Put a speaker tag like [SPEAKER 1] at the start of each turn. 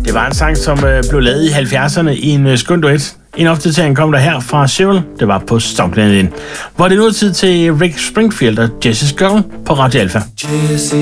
[SPEAKER 1] Det var en sang, som blev lavet i 70'erne i en skøn duet. En opdatering kom der her fra Cyril. Det var på SoundCloud. Hvor det nu er tid til Rick Springfield og Jessie's Girl på Radio Alpha.